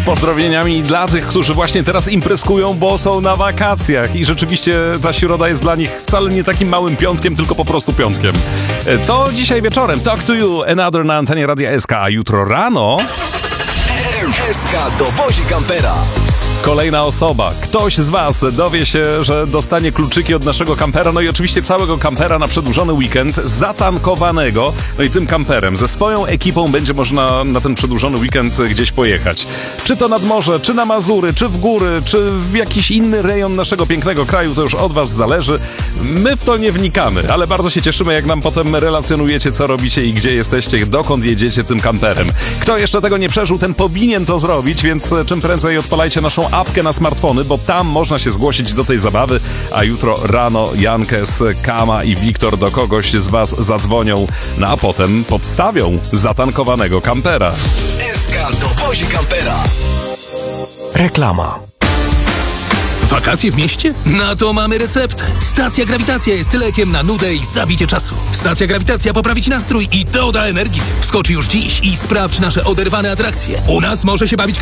pozdrowieniami dla tych, którzy właśnie teraz imprezkują, bo są na wakacjach i rzeczywiście ta środa jest dla nich wcale nie takim małym piątkiem, tylko po prostu piątkiem. To dzisiaj wieczorem Talk to You, Another na antenie Radia SK, a jutro rano SK dowozi kampera. kolejna osoba, ktoś z was dowie się, że dostanie kluczyki od naszego kampera, no i oczywiście całego kampera na przedłużony weekend, zatankowanego, no i tym kamperem ze swoją ekipą będzie można na ten przedłużony weekend gdzieś pojechać. Czy to nad morze, czy na Mazury, czy w góry, czy w jakiś inny rejon naszego pięknego kraju, to już od was zależy. My w to nie wnikamy, ale bardzo się cieszymy, jak nam potem relacjonujecie, co robicie i gdzie jesteście, dokąd jedziecie tym kamperem. Kto jeszcze tego nie przeżył, ten powinien to zrobić, więc czym prędzej odpalajcie naszą apkę na smartfony, bo tam można się zgłosić do tej zabawy, a jutro rano Jankes, Kama i Wiktor do kogoś z was zadzwonią, no a potem podstawią zatankowanego kampera. SK dowozi kampera. Reklama. Wakacje w mieście? Na to mamy receptę. Stacja Grawitacja jest lekiem na nudę i zabicie czasu. Stacja Grawitacja poprawi ci nastrój i doda energii. Wskocz już dziś i sprawdź nasze oderwane atrakcje. U nas może się bawić